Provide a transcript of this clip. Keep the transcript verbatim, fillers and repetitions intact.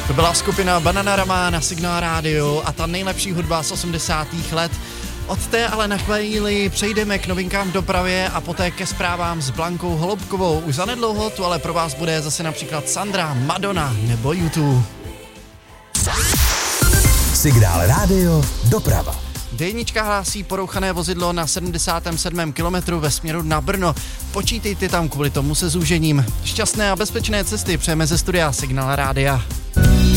To byla skupina Bananarama na Signál Rádiu a ta nejlepší hudba z osmdesátých let. Od té ale na chvíli přejdeme k novinkám v dopravě a poté ke zprávám s Blankou Holubkovou. Už zanedlouho tu ale pro vás bude zase například Sandra, Madonna nebo YouTube. Signál Rádio doprava. Dejnička hlásí porouchané vozidlo na sedmdesátém sedmém kilometru ve směru na Brno. Počítejte tam kvůli tomu se zúžením. Šťastné a bezpečné cesty přejeme ze studia Signál Rádia.